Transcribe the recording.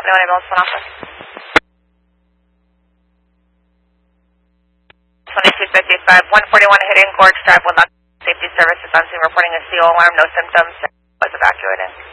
71 ambulance, one officer. 2255, 141 Hidden Gorge Drive, Woodlock Safety Services on scene reporting a CO alarm, no symptoms, was evacuated.